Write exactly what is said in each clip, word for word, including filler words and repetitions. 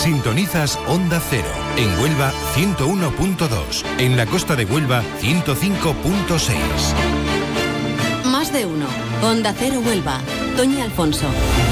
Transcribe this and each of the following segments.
Sintonizas Onda Cero. En Huelva, ciento uno punto dos. En la costa de Huelva, ciento cinco punto seis. Más de uno. Onda Cero Huelva. Toñi Alfonso.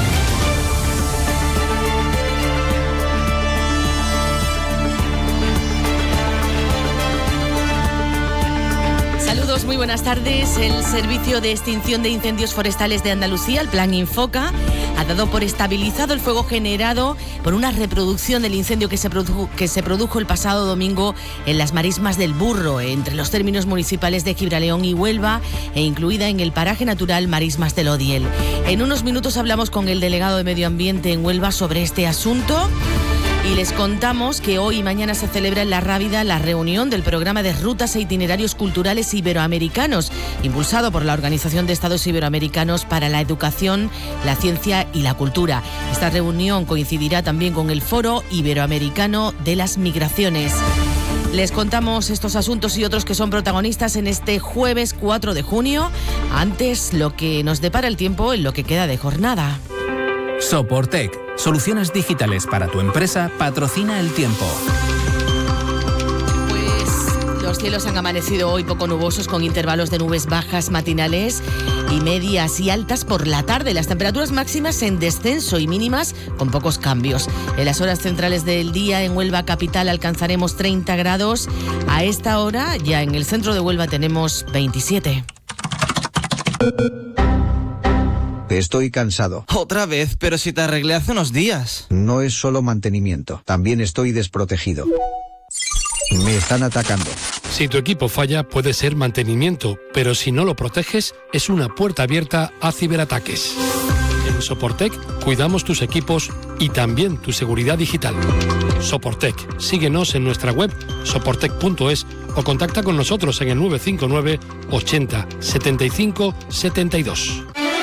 Saludos, muy buenas tardes. El Servicio de Extinción de Incendios Forestales de Andalucía, el Plan Infoca, ha dado por estabilizado el fuego generado por una reproducción del incendio que se produjo, que se produjo el pasado domingo en las marismas del Burro, entre los términos municipales de Gibraleón y Huelva, e incluida en el paraje natural Marismas del Odiel. En unos minutos hablamos con el delegado de Medio Ambiente en Huelva sobre este asunto. Y les contamos que hoy y mañana se celebra en La Rábida la reunión del programa de rutas e itinerarios culturales iberoamericanos, impulsado por la Organización de Estados Iberoamericanos para la Educación, la Ciencia y la Cultura. Esta reunión coincidirá también con el Foro Iberoamericano de las Migraciones. Les contamos estos asuntos y otros que son protagonistas en este jueves cuatro de junio. Antes, lo que nos depara el tiempo en lo que queda de jornada. Soportec, soluciones digitales para tu empresa, patrocina el tiempo. Pues los cielos han amanecido hoy poco nubosos, con intervalos de nubes bajas matinales y medias y altas por la tarde. Las temperaturas máximas en descenso y mínimas con pocos cambios. En las horas centrales del día en Huelva capital alcanzaremos treinta grados. A esta hora ya en el centro de Huelva tenemos veintisiete. Estoy cansado. Otra vez, pero si te arreglé hace unos días. No es solo mantenimiento, también estoy desprotegido. Me están atacando. Si tu equipo falla, puede ser mantenimiento, pero si no lo proteges, es una puerta abierta a ciberataques. En Soportec cuidamos tus equipos y también tu seguridad digital. Soportec, síguenos en nuestra web soportec punto es o contacta con nosotros en el nueve cinco nueve ochenta setenta y cinco setenta y dos.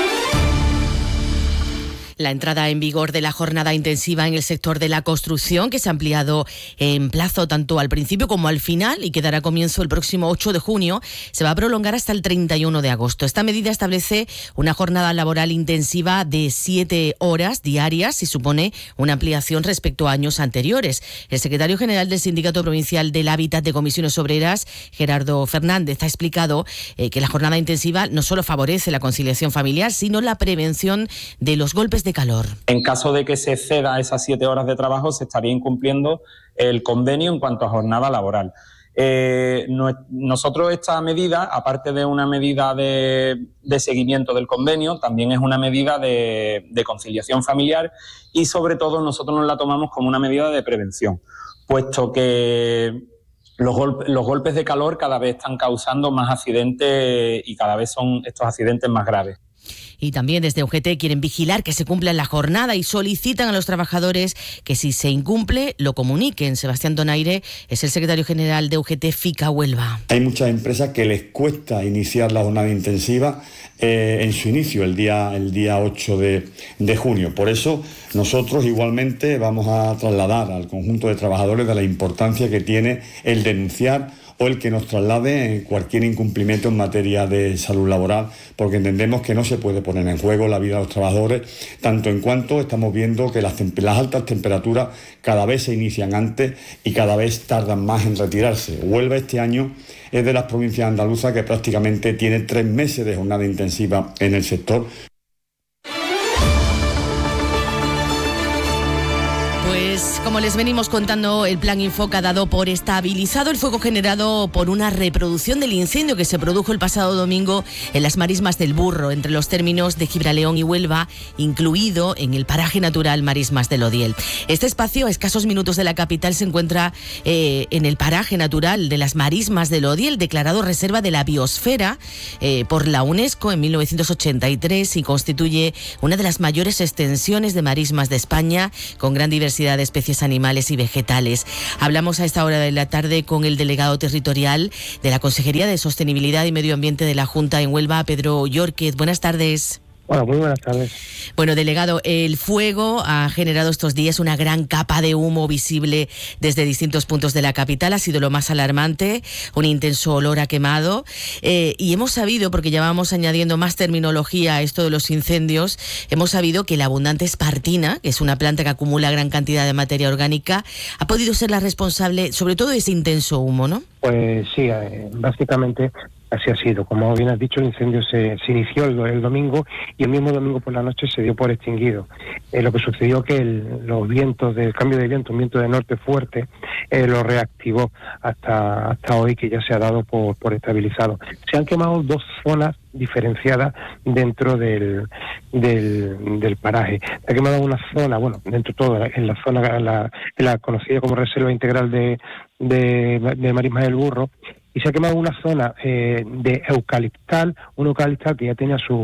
La entrada en vigor de la jornada intensiva en el sector de la construcción, que se ha ampliado en plazo tanto al principio como al final y que dará comienzo el próximo ocho de junio, se va a prolongar hasta el treinta y uno de agosto. Esta medida establece una jornada laboral intensiva de siete horas diarias y supone una ampliación respecto a años anteriores. El secretario general del Sindicato Provincial del Hábitat de Comisiones Obreras, Gerardo Fernández, ha explicado eh, que la jornada intensiva no solo favorece la conciliación familiar, sino la prevención de los golpes de calor. En caso de que se exceda esas siete horas de trabajo, se estaría incumpliendo el convenio en cuanto a jornada laboral. Eh, no, nosotros esta medida, aparte de una medida de, de seguimiento del convenio, también es una medida de, de conciliación familiar y sobre todo nosotros nos la tomamos como una medida de prevención, puesto que los, golpe, los golpes de calor cada vez están causando más accidentes y cada vez son estos accidentes más graves. Y también desde U G T quieren vigilar que se cumpla la jornada y solicitan a los trabajadores que si se incumple lo comuniquen. Sebastián Donaire es el secretario general de U G T FICA Huelva. Hay muchas empresas que les cuesta iniciar la jornada intensiva eh, en su inicio, el día, el día ocho de junio. Por eso nosotros igualmente vamos a trasladar al conjunto de trabajadores de la importancia que tiene el denunciar o el que nos traslade cualquier incumplimiento en materia de salud laboral, porque entendemos que no se puede poner en juego la vida de los trabajadores, tanto en cuanto estamos viendo que las, las altas temperaturas cada vez se inician antes y cada vez tardan más en retirarse. Huelva este año es de las provincias andaluzas que prácticamente tiene tres meses de jornada intensiva en el sector. Pues como les venimos contando, el Plan Infoca ha dado por estabilizado el fuego generado por una reproducción del incendio que se produjo el pasado domingo en las marismas del Burro, entre los términos de Gibraleón y Huelva, incluido en el paraje natural Marismas del Odiel. Este espacio, a escasos minutos de la capital, se encuentra eh, en el paraje natural de las Marismas del Odiel, declarado Reserva de la Biosfera eh, por la UNESCO en mil novecientos ochenta y tres, y constituye una de las mayores extensiones de marismas de España, con gran diversidad de especies animales y vegetales. Hablamos a esta hora de la tarde con el delegado territorial de la Consejería de Sostenibilidad y Medio Ambiente de la Junta en Huelva, Pedro Llórquez. Buenas tardes. Hola, muy buenas tardes. Bueno, delegado, el fuego ha generado estos días una gran capa de humo visible desde distintos puntos de la capital. Ha sido lo más alarmante, un intenso olor a quemado. Eh, y hemos sabido, porque ya vamos añadiendo más terminología a esto de los incendios, hemos sabido que la abundante espartina, que es una planta que acumula gran cantidad de materia orgánica, ha podido ser la responsable, sobre todo, de ese intenso humo, ¿no? Pues sí, eh, básicamente así ha sido. Como bien has dicho, el incendio se, se inició el, el domingo y el mismo domingo por la noche se dio por extinguido. Eh, lo que sucedió que el, los vientos del cambio de viento, un viento de norte fuerte, eh, lo reactivó hasta hasta hoy, que ya se ha dado por, por estabilizado. Se han quemado dos zonas diferenciadas dentro del, del, del paraje. Se ha quemado una zona, bueno, dentro de todo, en la zona, en la, en la conocida como Reserva Integral de, de, de Marismas del Burro, y se ha quemado una zona eh, de eucaliptal, un eucaliptal que ya tenía su,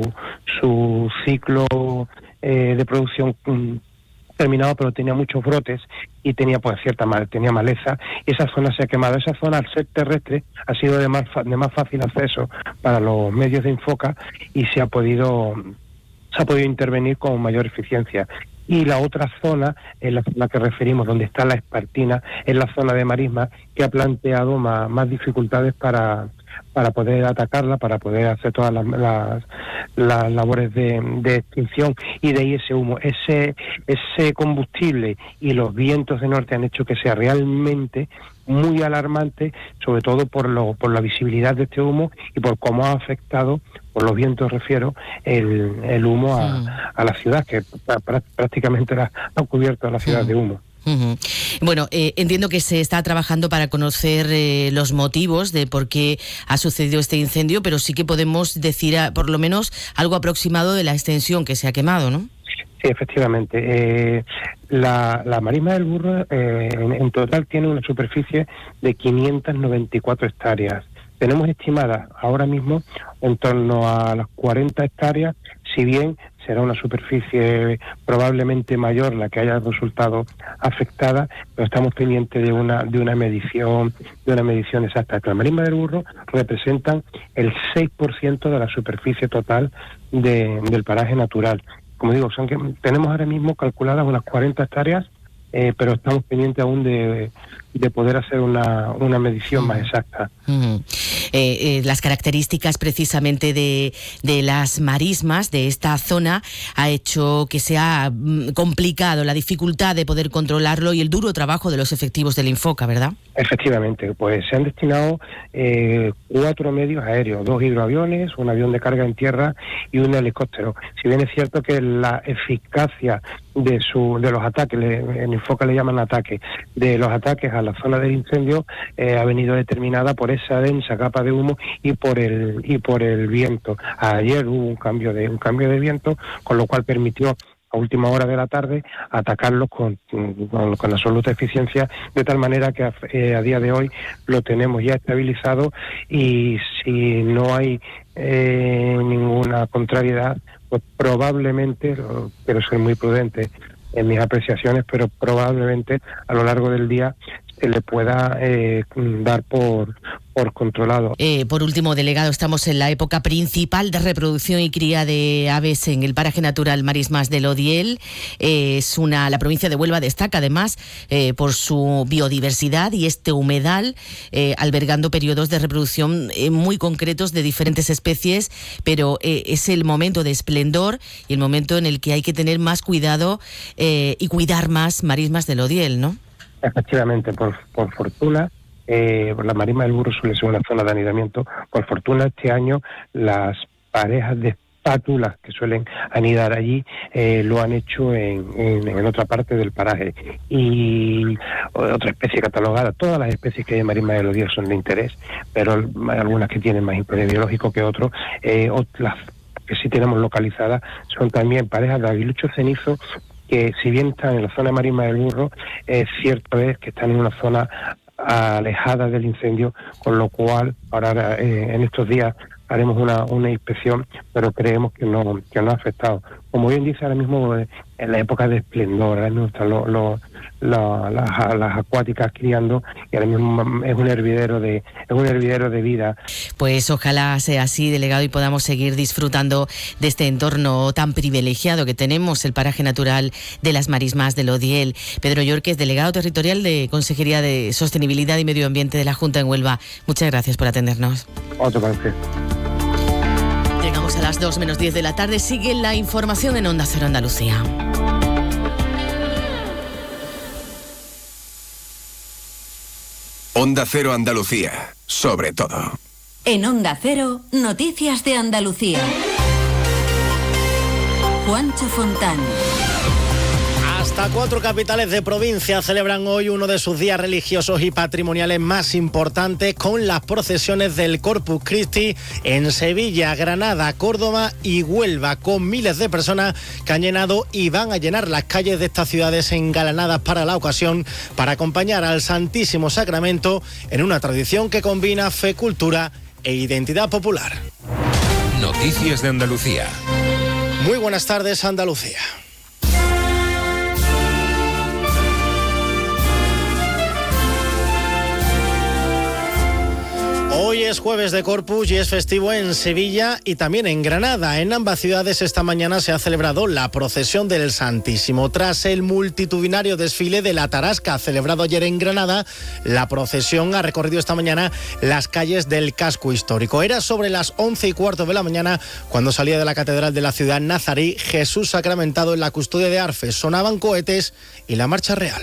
su ciclo eh, de producción um, terminado, pero tenía muchos brotes y tenía pues cierta mal, tenía maleza, y esa zona se ha quemado. Esa zona, al ser terrestre, ha sido de más, de más fácil acceso para los medios de Infoca y se ha podido se ha podido intervenir con mayor eficiencia. Y la otra zona, es la zona que referimos, donde está la espartina, es la zona de marisma, que ha planteado más, más dificultades para, para poder atacarla, para poder hacer todas las, las, las labores de, de extinción, y de ahí ese humo. Ese, ese combustible y los vientos de norte han hecho que sea realmente muy alarmante, sobre todo por lo, por la visibilidad de este humo y por cómo ha afectado, por los vientos refiero, el, el humo a, mm. a la ciudad, que pr- prácticamente la, ha cubierto a la ciudad mm. de humo. Uh-huh. Bueno, eh, entiendo que se está trabajando para conocer eh, los motivos de por qué ha sucedido este incendio, pero sí que podemos decir a, por lo menos algo aproximado de la extensión que se ha quemado, ¿no? Sí, efectivamente. Eh, la, la Marisma del Burro eh, en, en total tiene una superficie de quinientas noventa y cuatro hectáreas. Tenemos estimada ahora mismo en torno a las cuarenta hectáreas, si bien será una superficie probablemente mayor la que haya resultado afectada, pero estamos pendientes de una de una medición de una medición exacta. La Marisma del Burro representan el seis por ciento de la superficie total de, del paraje natural. Como digo, son que tenemos ahora mismo calculadas unas cuarenta hectáreas, eh, pero estamos pendientes aún de, de poder hacer una, una medición uh-huh. más exacta. Uh-huh. Eh, eh, las características precisamente de, de las marismas de esta zona ha hecho que sea mm, complicado la dificultad de poder controlarlo y el duro trabajo de los efectivos del Infoca, ¿verdad? Efectivamente, pues se han destinado eh, cuatro medios aéreos, dos hidroaviones, un avión de carga en tierra y un helicóptero. Si bien es cierto que la eficacia de su de los ataques, le, en Infoca le llaman ataques, de los ataques a la zona del incendio eh, ha venido determinada por esa densa capa de humo y por el y por el viento. Ayer hubo un cambio de un cambio de viento, con lo cual permitió a última hora de la tarde atacarlos con, con, con absoluta eficiencia, de tal manera que a, eh, a día de hoy lo tenemos ya estabilizado, y si no hay eh, ninguna contrariedad, pues probablemente, quiero ser muy prudente en mis apreciaciones, pero probablemente a lo largo del día se le pueda eh, dar por, por controlado. Eh, por último, delegado, estamos en la época principal de reproducción y cría de aves en el paraje natural Marismas del Odiel. Eh, es una, la provincia de Huelva destaca además eh, por su biodiversidad y este humedal, eh, albergando periodos de reproducción eh, muy concretos de diferentes especies, pero eh, es el momento de esplendor y el momento en el que hay que tener más cuidado eh, y cuidar más Marismas del Odiel, ¿no? Efectivamente, por, por fortuna, eh, la Marisma del Burro suele ser una zona de anidamiento. Por fortuna, este año las parejas de espátulas que suelen anidar allí eh, lo han hecho en, en, en otra parte del paraje. Y otra especie catalogada, todas las especies que hay en Marisma del Odiel son de interés, pero hay algunas que tienen más interés biológico que otros. Eh, otras que sí tenemos localizadas son también parejas de aguilucho cenizo, que si bien están en la zona Marisma del Burro, es cierto es que están en una zona alejada del incendio, con lo cual ahora eh, en estos días haremos una, una inspección, pero creemos que no que no ha afectado. Como bien dice, ahora mismo eh, en la época de esplendor, ahora mismo están los, los, la, las, las acuáticas criando, y ahora mismo es un hervidero de es un hervidero de vida. Pues ojalá sea así, delegado, y podamos seguir disfrutando de este entorno tan privilegiado que tenemos, el paraje natural de las Marismas del Odiel. Pedro Yorques, delegado territorial de Consejería de Sostenibilidad y Medio Ambiente de la Junta en Huelva. Muchas gracias por atendernos. Otro para usted. Llegamos a las dos menos diez de la tarde. Sigue la información en Onda Cero Andalucía. Onda Cero Andalucía, sobre todo. En Onda Cero, Noticias de Andalucía. Juancho Fontán. Hasta cuatro capitales de provincia celebran hoy uno de sus días religiosos y patrimoniales más importantes, con las procesiones del Corpus Christi en Sevilla, Granada, Córdoba y Huelva, con miles de personas que han llenado y van a llenar las calles de estas ciudades engalanadas para la ocasión, para acompañar al Santísimo Sacramento en una tradición que combina fe, cultura e identidad popular. Noticias de Andalucía. Muy buenas tardes, Andalucía. Hoy es jueves de Corpus y es festivo en Sevilla y también en Granada. En ambas ciudades esta mañana se ha celebrado la procesión del Santísimo. Tras el multitudinario desfile de la Tarasca celebrado ayer en Granada, la procesión ha recorrido esta mañana las calles del casco histórico. Era sobre las once y cuarto de la mañana cuando salía de la catedral de la ciudad nazarí Jesús sacramentado en la custodia de Arfe. Sonaban cohetes y la marcha real.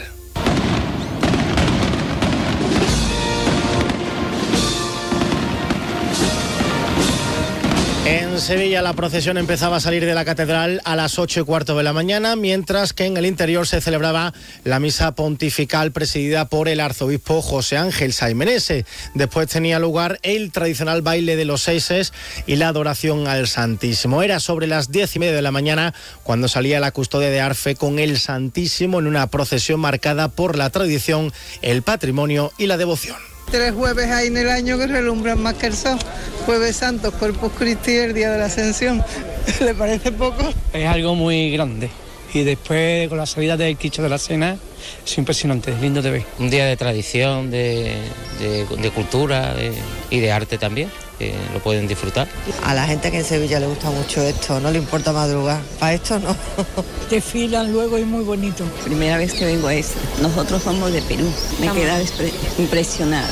En Sevilla la procesión empezaba a salir de la catedral a las ocho y cuarto de la mañana, mientras que en el interior se celebraba la misa pontifical presidida por el arzobispo José Ángel Saimenese. Después tenía lugar el tradicional baile de los seises y la adoración al Santísimo. Era sobre las diez y media de la mañana cuando salía la custodia de Arfe con el Santísimo en una procesión marcada por la tradición, el patrimonio y la devoción. Tres jueves hay en el año que relumbran más que el sol. Jueves Santo, Corpus Christi, el día de la Ascensión. ¿Le parece poco? Es algo muy grande. Y después, con la salida del Cristo de la Cena, es impresionante, es lindo de ver. Un día de tradición, de, de, de cultura de, y de arte también, que lo pueden disfrutar. A la gente que en Sevilla le gusta mucho esto, no le importa madrugar. Para esto no. Desfilan luego y muy bonito. Primera vez que vengo a esto. Nosotros somos de Perú. Me he quedado impresionada.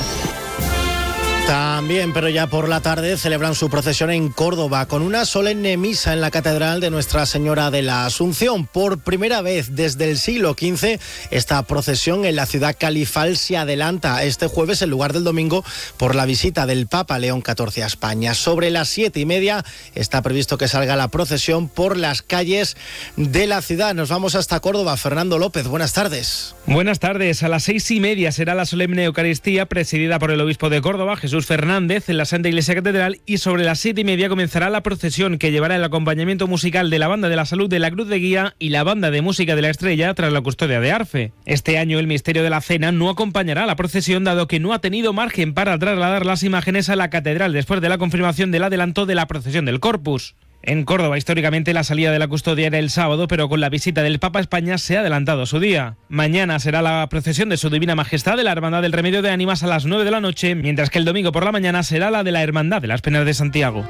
También, pero ya por la tarde, celebran su procesión en Córdoba con una solemne misa en la Catedral de Nuestra Señora de la Asunción. Por primera vez desde el siglo quince, esta procesión en la ciudad califal se adelanta este jueves en lugar del domingo por la visita del Papa León catorce a España. Sobre las siete y media está previsto que salga la procesión por las calles de la ciudad. Nos vamos hasta Córdoba. Fernando López, buenas tardes. Buenas tardes. A las seis y media será la solemne Eucaristía presidida por el obispo de Córdoba, Jesús Fernández, en la Santa Iglesia Catedral, y sobre las siete y media comenzará la procesión que llevará el acompañamiento musical de la Banda de la Salud de la Cruz de Guía y la Banda de Música de la Estrella tras la custodia de Arfe. Este año el misterio de la Cena no acompañará a la procesión, dado que no ha tenido margen para trasladar las imágenes a la Catedral después de la confirmación del adelanto de la procesión del Corpus. En Córdoba, históricamente, la salida de la custodia era el sábado, pero con la visita del Papa a España se ha adelantado su día. Mañana será la procesión de su Divina Majestad de la Hermandad del Remedio de Ánimas a las nueve de la noche, mientras que el domingo por la mañana será la de la Hermandad de las Penas de Santiago.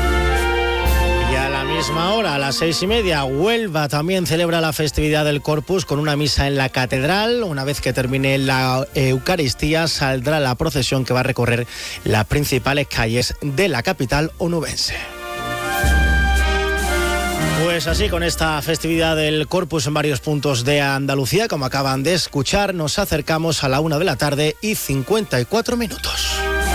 Y a la misma hora, a las seis y media, Huelva también celebra la festividad del Corpus con una misa en la Catedral. Una vez que termine la Eucaristía, saldrá la procesión que va a recorrer las principales calles de la capital onubense. Pues así, con esta festividad del Corpus en varios puntos de Andalucía, como acaban de escuchar, nos acercamos a la una de la tarde y cincuenta y cuatro minutos.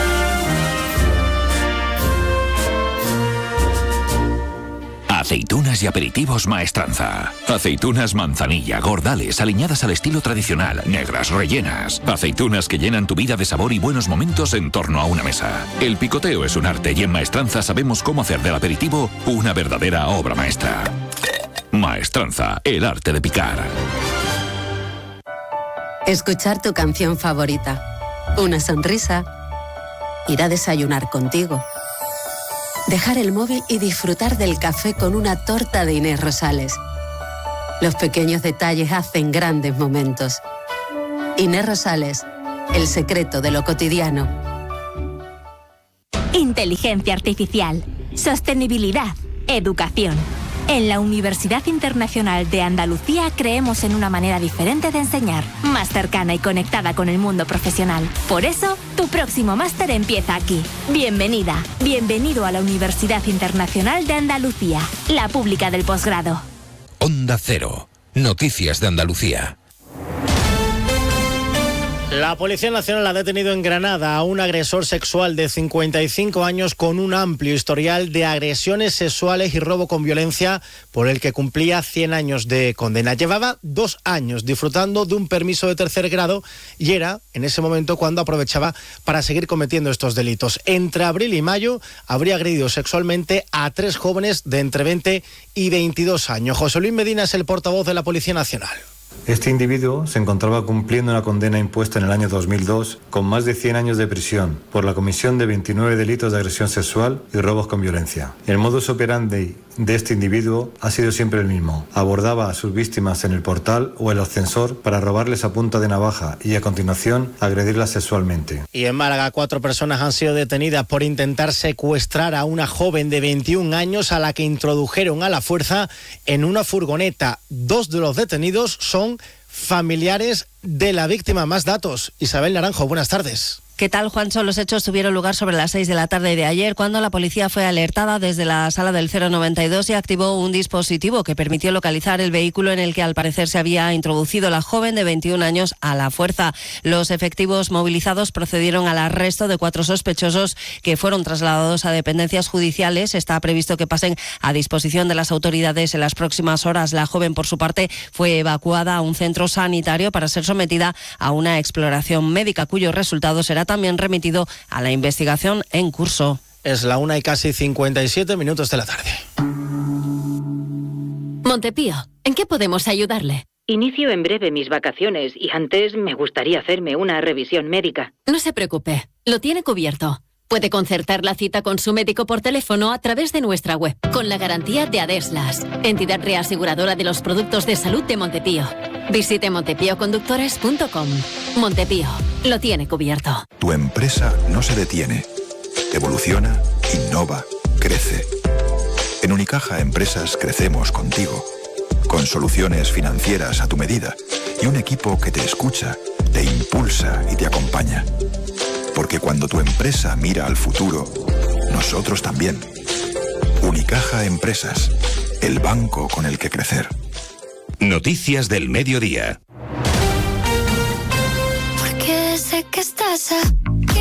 Aceitunas y aperitivos Maestranza. Aceitunas manzanilla, gordales, aliñadas al estilo tradicional, negras, rellenas. Aceitunas que llenan tu vida de sabor y buenos momentos en torno a una mesa. El picoteo es un arte y en Maestranza sabemos cómo hacer del aperitivo una verdadera obra maestra. Maestranza, el arte de picar. Escuchar tu canción favorita. Una sonrisa. Ir a desayunar contigo. Dejar el móvil y disfrutar del café con una torta de Inés Rosales. Los pequeños detalles hacen grandes momentos. Inés Rosales, el secreto de lo cotidiano. Inteligencia artificial, sostenibilidad, educación. En la Universidad Internacional de Andalucía creemos en una manera diferente de enseñar, más cercana y conectada con el mundo profesional. Por eso, tu próximo máster empieza aquí. Bienvenida, bienvenido a la Universidad Internacional de Andalucía, la pública del posgrado. Onda Cero, noticias de Andalucía. La Policía Nacional ha detenido en Granada a un agresor sexual de cincuenta y cinco años con un amplio historial de agresiones sexuales y robo con violencia por el que cumplía cien años de condena. Llevaba dos años disfrutando de un permiso de tercer grado y era en ese momento cuando aprovechaba para seguir cometiendo estos delitos. Entre abril y mayo habría agredido sexualmente a tres jóvenes de entre veinte y veintidós años. José Luis Medina es el portavoz de la Policía Nacional. Este individuo se encontraba cumpliendo una condena impuesta en el año dos mil dos con más de cien años de prisión por la comisión de veintinueve delitos de agresión sexual y robos con violencia. El modus operandi de este individuo ha sido siempre el mismo. Abordaba a sus víctimas en el portal o el ascensor para robarles a punta de navaja y a continuación agredirlas sexualmente. Y en Málaga, cuatro personas han sido detenidas por intentar secuestrar a una joven de veintiún años a la que introdujeron a la fuerza en una furgoneta. Dos de los detenidos son familiares de la víctima. Más datos. Isabel Naranjo, buenas tardes. ¿Qué tal, Juancho? Los hechos tuvieron lugar sobre las seis de la tarde de ayer, cuando la policía fue alertada desde la sala del cero noventa y dos y activó un dispositivo que permitió localizar el vehículo en el que al parecer se había introducido la joven de veintiún años a la fuerza. Los efectivos movilizados procedieron al arresto de cuatro sospechosos que fueron trasladados a dependencias judiciales. Está previsto que pasen a disposición de las autoridades en las próximas horas. La joven, por su parte, fue evacuada a un centro sanitario para ser sometida a una exploración médica, cuyo resultado será también remitido a la investigación en curso. Es la una y casi cincuenta y siete minutos de la tarde. Montepío, ¿en qué podemos ayudarle? Inicio en breve mis vacaciones y antes me gustaría hacerme una revisión médica. No se preocupe, lo tiene cubierto. Puede concertar la cita con su médico por teléfono a través de nuestra web, con la garantía de Adeslas, entidad reaseguradora de los productos de salud de Montepío. Visite montepío conductores punto com. Montepío, lo tiene cubierto. Tu empresa no se detiene. Evoluciona, innova, crece. En Unicaja Empresas crecemos contigo, con soluciones financieras a tu medida y un equipo que te escucha, te impulsa y te acompaña. Porque cuando tu empresa mira al futuro, nosotros también. Unicaja Empresas, el banco con el que crecer. Noticias del mediodía. Porque sé que estás aquí,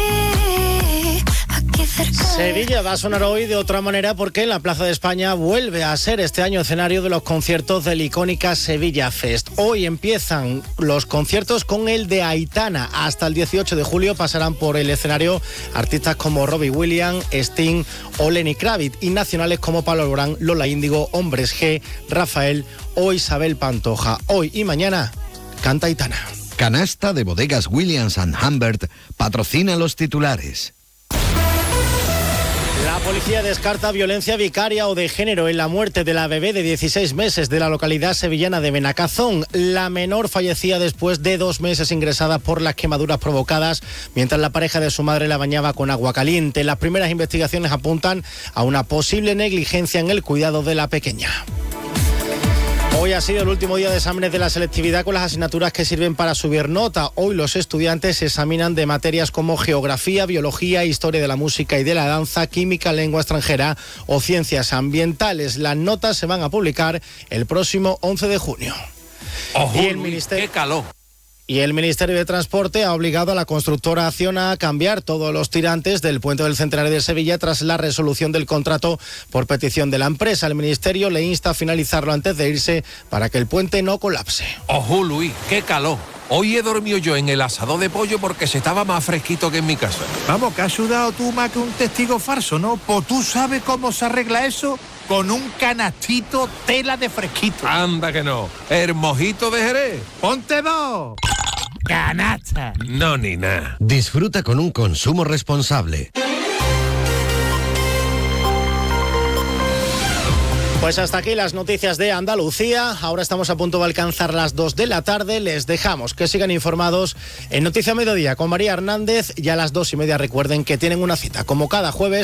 aquí cerca. Sevilla va a sonar hoy de otra manera porque la Plaza de España vuelve a ser este año escenario de los conciertos de la icónica Sevilla Fest. Hoy empiezan los conciertos con el de Aitana. Hasta el dieciocho de julio pasarán por el escenario artistas como Robbie Williams, Sting o Lenny Kravitz, y nacionales como Pablo Alborán, Lola Índigo, Hombres G, Rafael o Isabel Pantoja. Hoy y mañana canta Aitana. Canasta de Bodegas Williams and Humbert patrocina los titulares. La policía descarta violencia vicaria o de género en la muerte de la bebé de dieciséis meses de la localidad sevillana de Benacazón. La menor fallecía después de dos meses ingresada por las quemaduras provocadas mientras la pareja de su madre la bañaba con agua caliente. Las primeras investigaciones apuntan a una posible negligencia en el cuidado de la pequeña. Hoy ha sido el último día de exámenes de la selectividad con las asignaturas que sirven para subir nota. Hoy los estudiantes se examinan de materias como geografía, biología, historia de la música y de la danza, química, lengua extranjera o ciencias ambientales. Las notas se van a publicar el próximo once de junio. Ojo, y el Luis, ministerio... qué calor. Y el Ministerio de Transporte ha obligado a la constructora Acciona a cambiar todos los tirantes del puente del Centenario de Sevilla tras la resolución del contrato por petición de la empresa. El Ministerio le insta a finalizarlo antes de irse para que el puente no colapse. Ojo, Luis, qué calor. Hoy he dormido yo en el asador de pollo porque se estaba más fresquito que en mi casa. Vamos, que has sudado tú más que un testigo falso, ¿no? Pues tú sabes cómo se arregla eso con un canastito tela de fresquito. Anda que no. El mojito de Jerez. ¡Ponte dos! ¡Canasta! No, ni nada. Disfruta con un consumo responsable. Pues hasta aquí las noticias de Andalucía. Ahora estamos a punto de alcanzar las dos de la tarde. Les dejamos que sigan informados en Noticia Mediodía con María Hernández. Y a las dos y media recuerden que tienen una cita, como cada jueves,